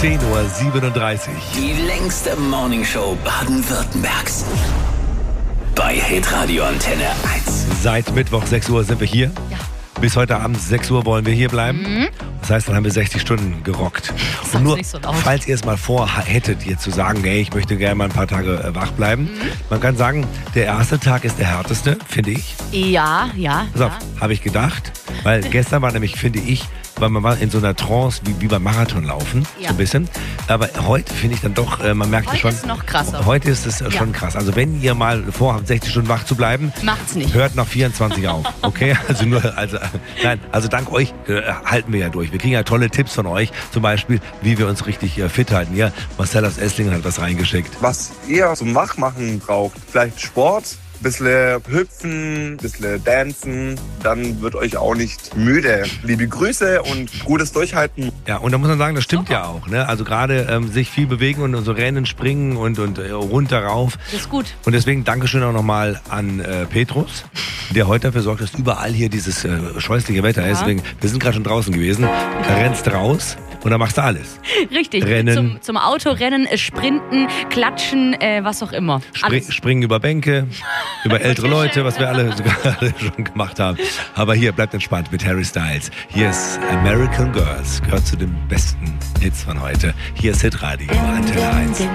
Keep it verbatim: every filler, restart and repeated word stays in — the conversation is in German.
zehn Uhr siebenunddreißig. Die längste Morningshow Baden-Württembergs. Bei Hitradio Antenne eins. Seit Mittwoch sechs Uhr sind wir hier. Ja. Bis heute Abend sechs Uhr wollen wir hier bleiben. Mhm. Das heißt, dann haben wir sechzig Stunden gerockt. Und nur, nicht so laut. falls ihr es mal vorhättet, jetzt zu sagen, hey, ich möchte gerne mal ein paar Tage äh, wach bleiben. Mhm. Man kann sagen, der erste Tag ist der härteste, finde ich. Ja, ja. Pass auf, ja. habe ich gedacht. Weil gestern war nämlich, finde ich, weil man war in so einer Trance wie, wie beim Marathonlaufen, Ja. so ein bisschen. Aber heute finde ich dann doch, äh, man merkt Heute es schon. ist noch krasser. Heute ist es äh, schon Ja. krass. Also wenn ihr mal vorhabt, sechzig Stunden wach zu bleiben, Macht's nicht. hört nach vierundzwanzig auf, okay? Also nur, also, nein, also dank euch äh, halten wir ja durch. Wir kriegen ja tolle Tipps von euch, zum Beispiel, wie wir uns richtig äh, fit halten. Ja, Marcel aus Esslingen hat was reingeschickt. Was ihr zum Wachmachen braucht, vielleicht Sport, bisschen hüpfen, bisschen dancen, dann wird euch auch nicht müde. Liebe Grüße und gutes Durchhalten. Ja, und da muss man sagen, das stimmt ja auch. Ne? Also gerade ähm, sich viel bewegen und so rennen, springen und, und äh, runter rauf. Das ist gut. Und deswegen Dankeschön auch nochmal an äh, Petrus, der heute dafür sorgt, dass überall hier dieses äh, scheußliche Wetter ist. Ja. Deswegen, wir sind gerade schon draußen gewesen. Da rennst raus und dann machst du alles. Richtig. Rennen. Zum, zum Autorennen, äh, Sprinten, Klatschen, äh, was auch immer. Spring, Alles. springen über Bänke, über ältere Leute, was wir alle sogar alle schon gemacht haben. Aber hier, bleibt entspannt mit Harry Styles. Hier ist American Girls, gehört zu den besten Hits von heute. Hier ist Hitradio, Antenne eins.